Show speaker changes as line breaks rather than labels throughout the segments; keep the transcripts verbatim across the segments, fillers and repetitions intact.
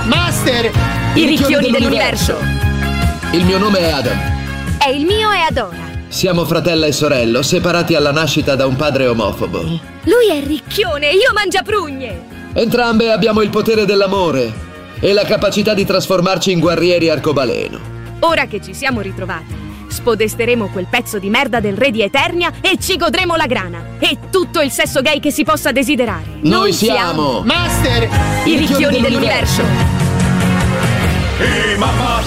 Master!
I ricchioni dell'universo.
Il mio nome è Adam.
E il mio è Adora.
Siamo fratello e sorello, separati alla nascita da un padre omofobo.
Lui è ricchione, io mangiaprugne.
Entrambe abbiamo il potere dell'amore e la capacità di trasformarci in guerrieri arcobaleno.
Ora che ci siamo ritrovati, spodesteremo quel pezzo di merda del re di Eternia e ci godremo la grana e tutto il sesso gay che si possa desiderare.
Noi, Noi siamo...
Master!
I ricchioni dell'universo.
Ehi, mamma!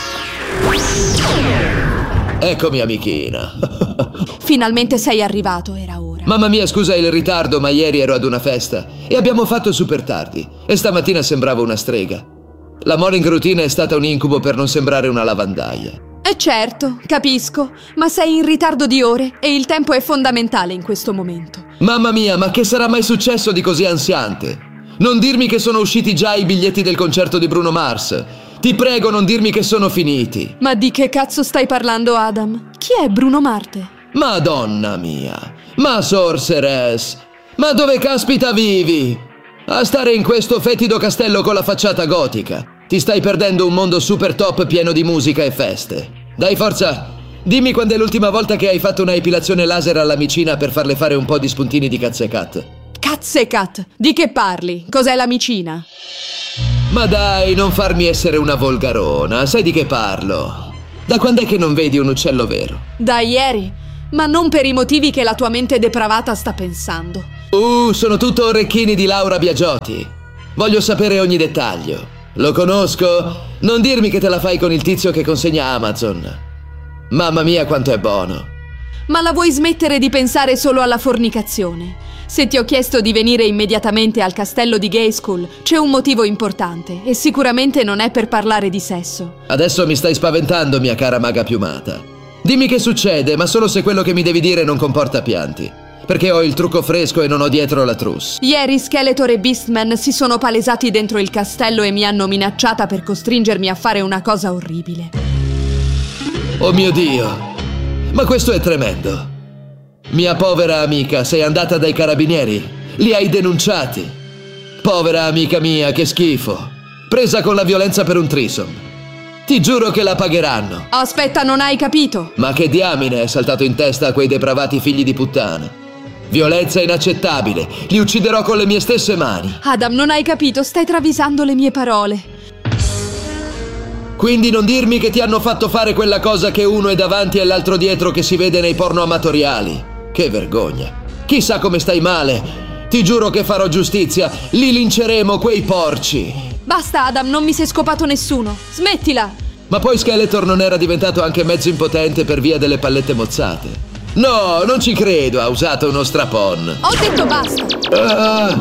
Eccomi, amichina.
Finalmente sei arrivato, era ora.
Mamma mia, scusa il ritardo, ma ieri ero ad una festa e abbiamo fatto super tardi. E stamattina sembravo una strega. La morning routine è stata un incubo per non sembrare una lavandaia.
E certo, capisco, ma sei in ritardo di ore e il tempo è fondamentale in questo momento.
Mamma mia, ma che sarà mai successo di così ansiante? Non dirmi che sono usciti già i biglietti del concerto di Bruno Mars. Ti prego, non dirmi che sono finiti.
Ma di che cazzo stai parlando, Adam? Chi è Bruno Marte?
Madonna mia, ma Sorceress, ma dove caspita vivi? A stare in questo fetido castello con la facciata gotica. Ti stai perdendo un mondo super top pieno di musica e feste. Dai, forza, dimmi quando è l'ultima volta che hai fatto una epilazione laser alla micina per farle fare un po' di spuntini di cazzecat.
Cazzecat? Di che parli? Cos'è la micina?
Ma dai, non farmi essere una volgarona, sai di che parlo? Da quando è che non vedi un uccello vero?
Da ieri, ma non per i motivi che la tua mente depravata sta pensando.
Uh, sono tutto orecchini di Laura Biagiotti. Voglio sapere ogni dettaglio. Lo conosco? Non dirmi che te la fai con il tizio che consegna Amazon. Mamma mia, quanto è buono.
Ma la vuoi smettere di pensare solo alla fornicazione? Se ti ho chiesto di venire immediatamente al castello di Gayskull, c'è un motivo importante e sicuramente non è per parlare di sesso.
Adesso mi stai spaventando, mia cara maga piumata. Dimmi che succede, ma solo se quello che mi devi dire non comporta pianti. Perché ho il trucco fresco e non ho dietro la trousse.
Ieri Skeletor e Beastman si sono palesati dentro il castello e mi hanno minacciata per costringermi a fare una cosa orribile.
Oh mio Dio! Ma questo è tremendo. Mia povera amica, sei andata dai carabinieri? Li hai denunciati? Povera amica mia, che schifo. Presa con la violenza per un threesome. Ti giuro che la pagheranno.
Aspetta, non hai capito?
Ma che diamine è saltato in testa a quei depravati figli di puttana? Violenza inaccettabile. Li ucciderò con le mie stesse mani.
Adam, non hai capito, stai travisando le mie parole.
Quindi non dirmi che ti hanno fatto fare quella cosa che uno è davanti e l'altro dietro che si vede nei porno amatoriali. Che vergogna. Chissà come stai male. Ti giuro che farò giustizia. Li linceremo, quei porci.
Basta, Adam, non mi sei scopato nessuno. Smettila.
Ma poi Skeletor non era diventato anche mezzo impotente per via delle pallette mozzate? No, non ci credo, ha usato uno strapon.
Ho detto basta.
Ah.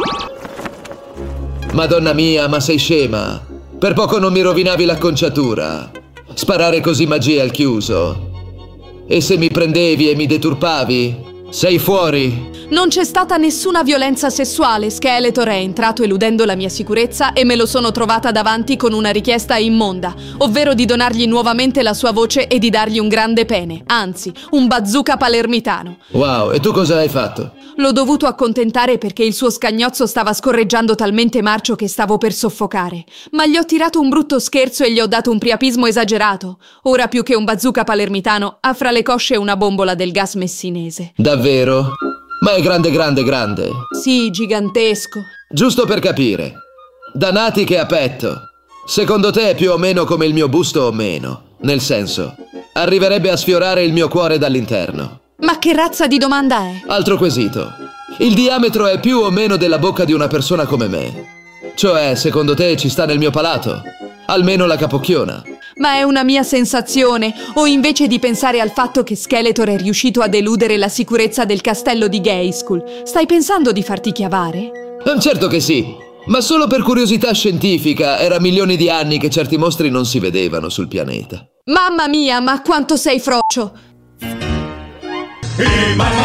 Madonna mia, ma sei scema. Per poco non mi rovinavi l'acconciatura. Sparare così magia al chiuso. E se mi prendevi e mi deturpavi? Sei fuori?
Non c'è stata nessuna violenza sessuale. Skeletor è entrato eludendo la mia sicurezza e me lo sono trovata davanti con una richiesta immonda, ovvero di donargli nuovamente la sua voce e di dargli un grande pene, anzi, un bazooka palermitano.
Wow, e tu cosa hai fatto?
L'ho dovuto accontentare perché il suo scagnozzo stava scorreggiando talmente marcio che stavo per soffocare. Ma gli ho tirato un brutto scherzo e gli ho dato un priapismo esagerato. Ora più che un bazooka palermitano ha fra le cosce una bombola del gas messinese.
Davvero? Ma è grande grande grande?
Sì, gigantesco.
Giusto per capire. Da nati che a petto. Secondo te è più o meno come il mio busto o meno? Nel senso, arriverebbe a sfiorare il mio cuore dall'interno.
Ma che razza di domanda è?
Altro quesito. Il diametro è più o meno della bocca di una persona come me. Cioè, secondo te ci sta nel mio palato? Almeno la capocchiona.
Ma è una mia sensazione, o invece di pensare al fatto che Skeletor è riuscito ad eludere la sicurezza del castello di Gayskull, stai pensando di farti chiavare?
Certo che sì, ma solo per curiosità scientifica. Era milioni di anni che certi mostri non si vedevano sul pianeta.
Mamma mia, ma quanto sei frocio!
Ehi, mamma!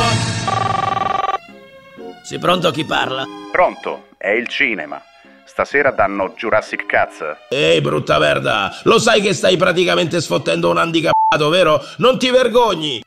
Sei pronto? Chi parla?
Pronto, è il cinema. Stasera danno Jurassic Cats.
Ehi, brutta merda! Lo sai che stai praticamente sfottendo un handicappato, vero? Non ti vergogni!